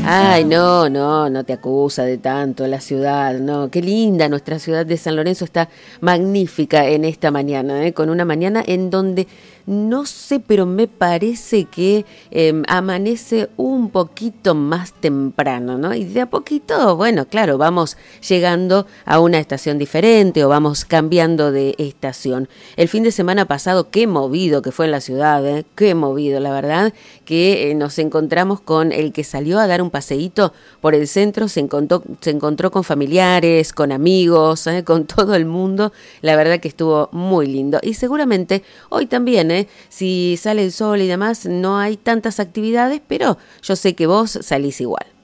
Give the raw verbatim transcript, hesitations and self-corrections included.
Ay, no, no, no te acusa de tanto la ciudad, no, qué linda nuestra ciudad de San Lorenzo, está magnífica en esta mañana, ¿eh? Con una mañana en donde, no sé, pero me parece que eh, amanece un poquito más temprano, ¿no? Y de a poquito, bueno, claro, vamos llegando a una estación diferente o vamos cambiando de estación. El fin de semana pasado, qué movido que fue en la ciudad, ¿eh? Qué movido, la verdad, que eh, nos encontramos con el que salió a dar un paseíto por el centro, se encontró, se encontró con familiares, con amigos, ¿eh? Con todo el mundo, la verdad que estuvo muy lindo. Y seguramente hoy también, ¿eh? Si sale el sol y demás, no hay tantas actividades, pero yo sé que vos salís igual.